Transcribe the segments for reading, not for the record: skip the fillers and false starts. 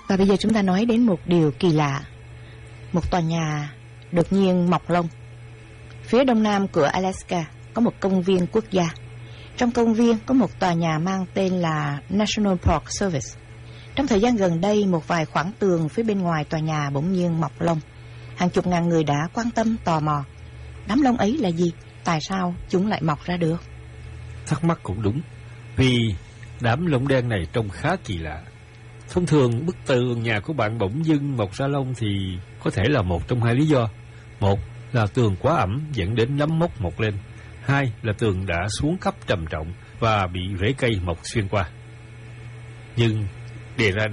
Và bây giờ chúng ta nói đến một điều kỳ lạ. Một tòa nhà đột nhiên mọc lông. Phía đông nam của Alaska có một công viên quốc gia. Trong công viên có một tòa nhà mang tên là National Park Service. Trong thời gian gần đây, một vài khoảng tường phía bên ngoài tòa nhà bỗng nhiên mọc lông. Hàng chục ngàn người đã quan tâm, tò mò. Đám lông ấy là gì? Tại sao chúng lại mọc ra được? Thắc mắc cũng đúng, vì đám lông đen này trông khá kỳ lạ. Thông thường bức tường nhà của bạn bỗng dưng mọc ra lông thì có thể là một trong hai lý do. Một là tường quá ẩm dẫn đến nấm mốc mọc lên. Hai là tường đã xuống cấp trầm trọng và bị rễ cây mọc xuyên qua. Nhưng để ra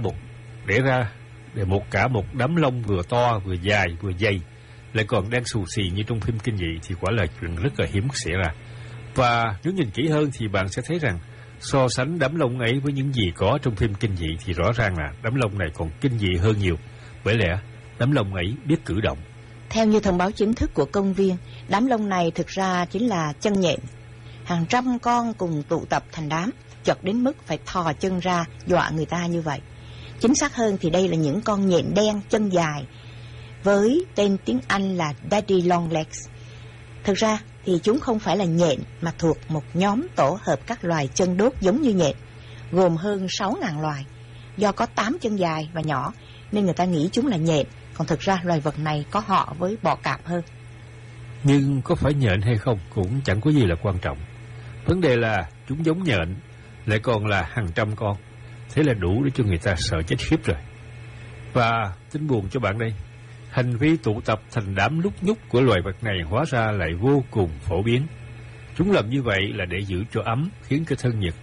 một đám lông vừa to, vừa dài, vừa dày, lại còn đang xù xì như trong phim kinh dị thì quả là chuyện rất là hiếm xảy ra. Và nếu nhìn kỹ hơn thì bạn sẽ thấy rằng so sánh đám lông ấy với những gì có trong phim kinh dị thì rõ ràng là đám lông này còn kinh dị hơn nhiều. Bởi lẽ đám lông ấy biết cử động. Theo như thông báo chính thức của công viên, đám lông này thực ra chính là chân nhện. Hàng trăm con cùng tụ tập thành đám, chật đến mức phải thò chân ra dọa người ta như vậy. Chính xác hơn thì đây là những con nhện đen chân dài, với tên tiếng Anh là Daddy Long Legs. Thực ra thì chúng không phải là nhện mà thuộc một nhóm tổ hợp các loài chân đốt giống như nhện, gồm hơn 6.000 loài. Do có 8 chân dài và nhỏ nên người ta nghĩ chúng là nhện, còn thực ra loài vật này có họ với bọ cạp hơn. Nhưng có phải nhện hay không cũng chẳng có gì là quan trọng. Vấn đề là chúng giống nhện, lại còn là hàng trăm con. Thế là đủ để cho người ta sợ chết khiếp rồi. Và tin buồn cho bạn đây, hành vi tụ tập thành đám lúc nhúc của loài vật này hóa ra lại vô cùng phổ biến. Chúng làm như vậy là để giữ cho ấm, khiến cái thân nhiệt